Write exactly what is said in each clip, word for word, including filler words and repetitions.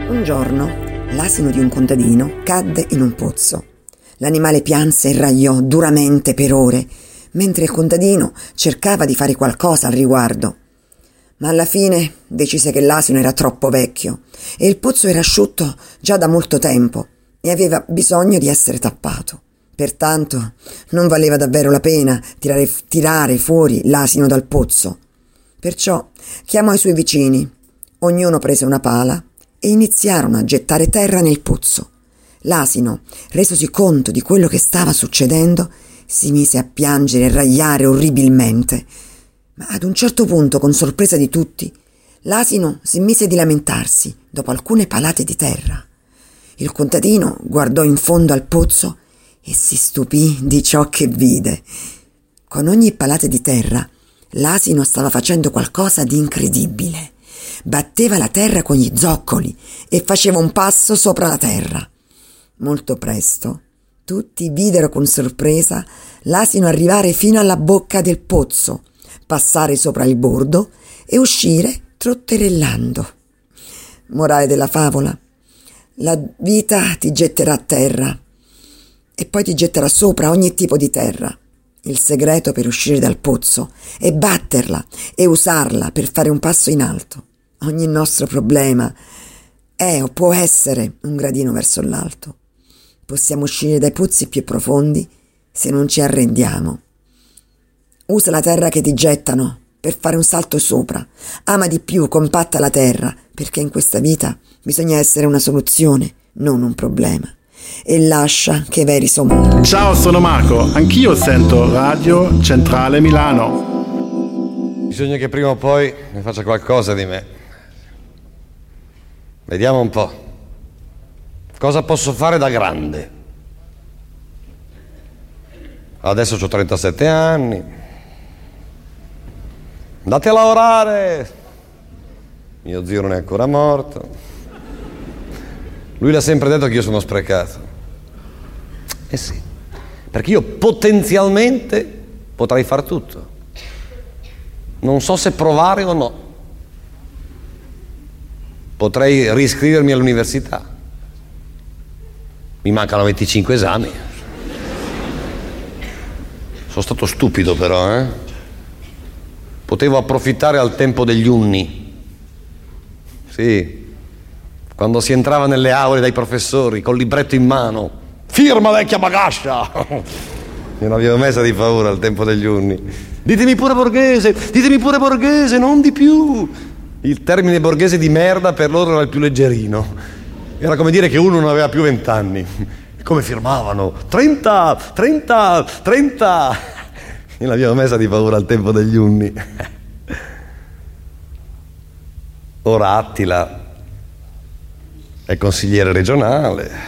Un giorno l'asino di un contadino cadde in un pozzo. L'animale pianse e ragliò duramente per ore, mentre il contadino cercava di fare qualcosa al riguardo. Ma alla fine decise che l'asino era troppo vecchio e il pozzo era asciutto già da molto tempo e aveva bisogno di essere tappato. Pertanto non valeva davvero la pena tirare, tirare fuori l'asino dal pozzo. Perciò chiamò i suoi vicini. Ognuno prese una pala e iniziarono a gettare terra nel pozzo. L'asino, resosi conto di quello che stava succedendo, si mise a piangere e ragliare orribilmente. Ma ad un certo punto, con sorpresa di tutti, l'asino si mise di lamentarsi dopo alcune palate di terra. Il contadino guardò in fondo al pozzo e si stupì di ciò che vide. Con ogni palata di terra, l'asino stava facendo qualcosa di incredibile. Batteva la terra con gli zoccoli e faceva un passo sopra la terra. Molto presto tutti videro con sorpresa l'asino arrivare fino alla bocca del pozzo, passare sopra il bordo e uscire trotterellando. Morale della favola: la vita ti getterà a terra e poi ti getterà sopra ogni tipo di terra. Il segreto per uscire dal pozzo è batterla e usarla per fare un passo in alto. Ogni nostro problema è o può essere un gradino verso l'alto. Possiamo uscire dai pozzi più profondi se non ci arrendiamo. Usa la terra che ti gettano per fare un salto sopra. Ama di più, compatta la terra, perché in questa vita bisogna essere una soluzione, non un problema. E lascia che veri sono. Ciao, sono Marco. Anch'io sento Radio Centrale Milano. Bisogna che prima o poi ne faccia qualcosa di me. Vediamo un po'. Cosa posso fare da grande? Adesso ho trentasette anni. Andate a lavorare. Mio zio non è ancora morto. Lui l'ha sempre detto che io sono sprecato. Eh sì, perché io potenzialmente potrei far tutto. Non so se provare o no. Potrei riscrivermi all'università. Mi mancano venticinque esami. Sono stato stupido però, eh? Potevo approfittare al tempo degli unni. Sì, quando si entrava nelle aule dai professori col libretto in mano. Firma vecchia bagascia! Non avevo messa di paura al tempo degli unni. Ditemi pure Borghese, ditemi pure Borghese, non di più. Il termine borghese di merda per loro era il più leggerino. Era come dire che uno non aveva più vent'anni. Come firmavano? trenta, trenta, trenta. Io l'avevo messa di paura al tempo degli unni. Ora Attila è consigliere regionale.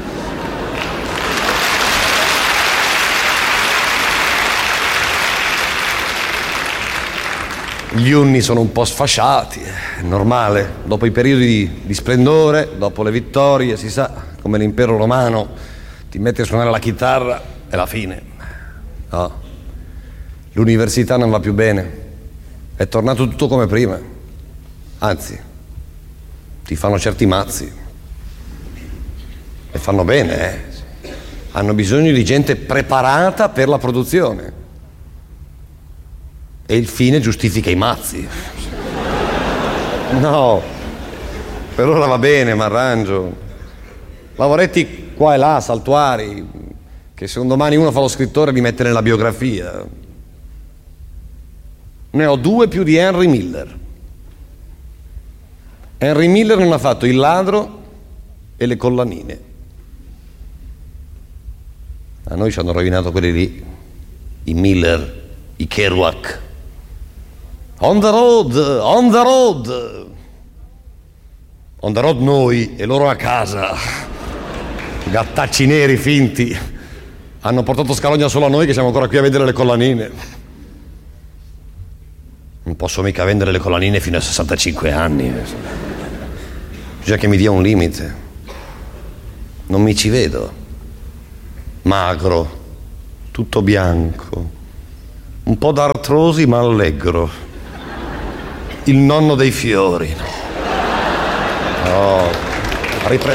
Gli unni sono un po' sfasciati, è normale. Dopo i periodi di, di splendore, dopo le vittorie, si sa, come l'impero romano, ti metti a suonare la chitarra e la fine. No, l'università non va più bene, è tornato tutto come prima. Anzi, ti fanno certi mazzi. E fanno bene, eh. Hanno bisogno di gente preparata per la produzione. E il fine giustifica i mazzi. No, per ora va bene, mi arrangio. Lavoretti qua e là, saltuari, che se un domani uno fa lo scrittore li mette nella biografia. Ne ho due più di Henry Miller. Henry Miller non ha fatto Il ladro e Le collanine. A noi ci hanno rovinato quelli lì, i Miller, i Kerouac. On the road, on the road. On the road noi e loro a casa. Gattacci neri finti. Hanno portato scalogna solo a noi che siamo ancora qui a vedere le collanine. Non posso mica vendere le collanine fino a sessantacinque anni. Bisogna che mi dia un limite. Non mi ci vedo. Magro, tutto bianco, un po' d'artrosi ma allegro. Il nonno dei fiori. Oh. Ripre...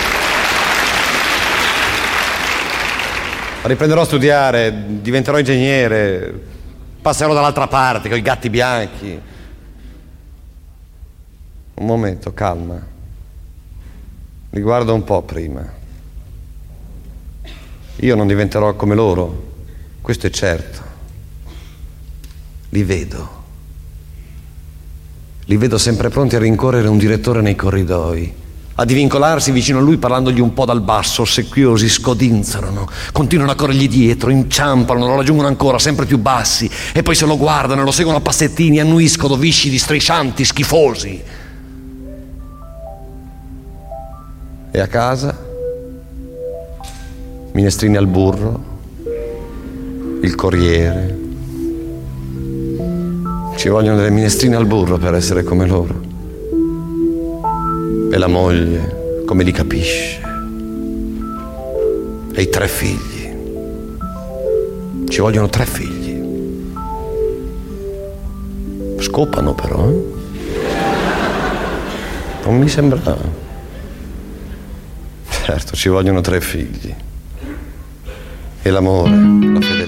Riprenderò a studiare, diventerò ingegnere, passerò dall'altra parte con i gatti bianchi. Un momento, calma. Li guardo un po' prima. Io non diventerò come loro, questo è certo. Li vedo. Li vedo sempre pronti a rincorrere un direttore nei corridoi, a divincolarsi vicino a lui parlandogli un po' dal basso, ossequiosi, scodinzolano, continuano a corrergli dietro, inciampano, lo raggiungono ancora, sempre più bassi, e poi se lo guardano, lo seguono a passettini, annuiscono, viscidi, striscianti, schifosi. E a casa? Minestrini al burro, il Corriere. Ci vogliono delle minestrine al burro per essere come loro. E la moglie, come li capisce. E i tre figli. Ci vogliono tre figli. Scopano però, eh? Non mi sembra. Certo, ci vogliono tre figli. E l'amore, la fedeltà.